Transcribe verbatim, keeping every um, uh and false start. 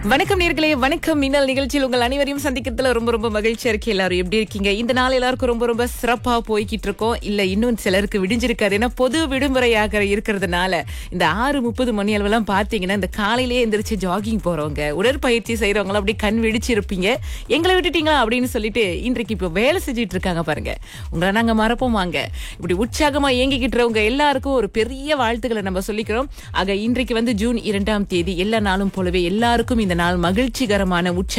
வணக்கம் நேர்களே, வணக்கம். மின்னல் நிகழ்ச்சியில் உங்கள் அனைவரையும் சந்திக்கிறதுல ரொம்ப ரொம்ப மகிழ்ச்சியா இருக்கு. எல்லாரும் எப்படி இருக்கீங்க? இந்த நாள் எல்லாருக்கும் ரொம்ப ரொம்ப சிறப்பா போய்கிட்டு இருக்கோம். இல்ல இன்னும் சிலருக்கு விடிஞ்சிருக்காது. ஏன்னா பொது விடுமுறையாக இருக்கிறதுனால இந்த ஆறு முப்பது மணி அளவெல்லாம் பாத்தீங்கன்னா இந்த காலையிலேயே எந்திரிச்சு ஜாகிங் போறவங்க, உடற்பயிற்சி செய்யறவங்க அப்படி கண் விழிச்சு இருப்பீங்க. எங்களை விட்டுட்டீங்களா அப்படின்னு சொல்லிட்டு இன்றைக்கு இப்போ வேலை செஞ்சுட்டு இருக்காங்க பாருங்க. உங்களை நாங்க மறப்போம் வாங்க. இப்படி உற்சாகமா இயங்கிக்கிட்டு இருக்கவங்க எல்லாருக்கும் ஒரு பெரிய வாழ்த்துக்களை நம்ம சொல்லிக்கிறோம். ஆக இன்றைக்கு வந்து ஜூன் இரண்டாம் தேதி எல்லா நாளும் போலவே எல்லாருக்கும் இந்த நாள் மகிழ்ச்சிகரமான உற்சாக